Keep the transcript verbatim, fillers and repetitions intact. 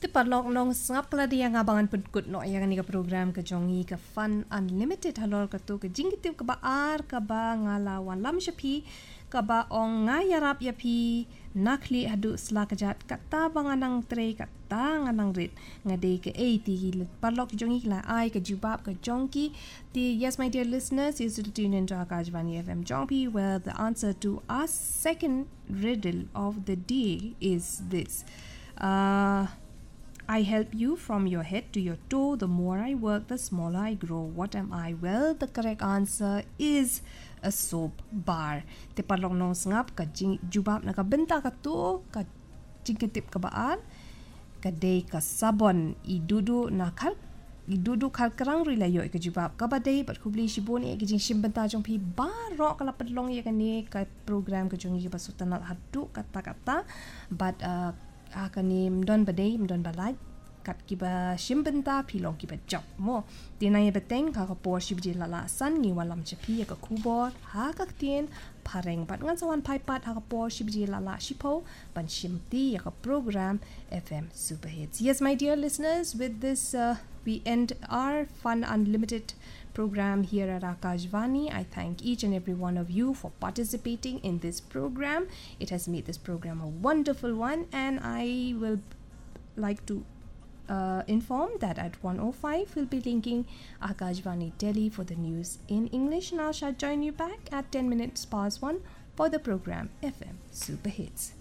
Parlok nong sngap kala dia ngabangan pedkut no yang ni ka program ke jongi ke Fun Unlimited halor ka tu ke jingitip ke baar ka ba ngalawan lam shapi ka ba ong ngayarap yapi nakli hadu selakajat kata banganang tre kata nganang rit ngade ke eighty parlok jongi la ai ke jubab ke jongki the yes my dear listeners you should tune into Akashvani F M Jongpi where the answer to our second riddle of the day is this. uh I help you from your head to your toe. The more I work, the smaller I grow. What am I? Well, the correct answer is a soap bar. Te parlong nong sngap ka jubab na ka benta ka tu ka jingkitip ka baan ka day ka sabon idudu na kal idudu kal kerang rilayo ka jubab ka badai pat kubli shibon e gijing shimbenta jong pi barok kala padlong ye ka ni ka program ka jong ye basutan hadu kata-kata but uh, akanim don badai don balai kat kiba shimbenta pilong kiba job mo dinay beteng ka por shibji lala san ni walam chapi ka kubor ha ka tien pareng bat ngan sawan paipat ha ka por shibji lala shipo ban shimti ya ka program F M Super Hits. Yes my dear listeners, with this uh, we end our Fun Unlimited program here at Akashvani. I thank each and every one of you for participating in this program. It has made this program a wonderful one, and I will like to uh, inform that at one oh five we'll be linking Akashvani Delhi for the news in English, and I shall join you back at ten minutes past one for the program F M Super Hits.